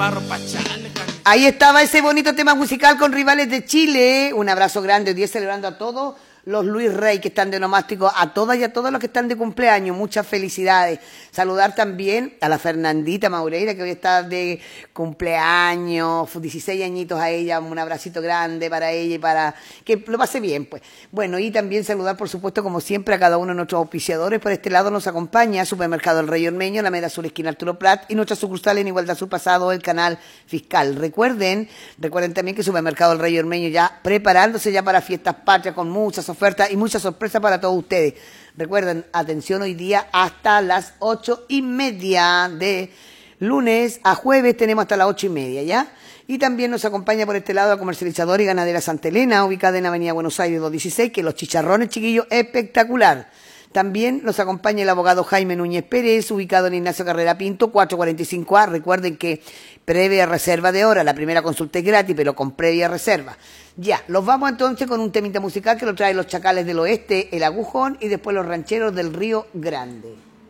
Ahí estaba ese bonito tema musical con Rivales de Chile. Un abrazo grande, hoy día celebrando a todos los Luis Rey que están de nomástico, a todas y a todos los que están de cumpleaños, muchas felicidades. Saludar también a la Fernandita Maureira, que hoy está de cumpleaños, 16 añitos a ella, un abracito grande para ella y para que lo pase bien, pues. Bueno, y también saludar, por supuesto, como siempre, a cada uno de nuestros auspiciadores. Por este lado nos acompaña Supermercado El Rey Ormeño, la Alameda Sur, esquina Arturo Prat, y nuestra sucursal en Igualdad Sur Pasado, el Canal Fiscal. Recuerden también que Supermercado El Rey Ormeño ya preparándose ya para fiestas patrias con muchas ofertas y muchas sorpresas para todos ustedes. Recuerden, atención, hoy día hasta las 8:30 de lunes a jueves tenemos hasta las 8:30, ¿ya? Y también nos acompaña por este lado la comercializadora y ganadera Santa Elena, ubicada en Avenida Buenos Aires 216, que los chicharrones, chiquillos, espectacular. También nos acompaña el abogado Jaime Núñez Pérez, ubicado en Ignacio Carrera Pinto, 445A. Recuerden que previa reserva de hora, la primera consulta es gratis, pero con previa reserva. Ya, los vamos entonces con un temita musical que lo trae los Chacales del Oeste, El Agujón, y después los Rancheros del Río Grande.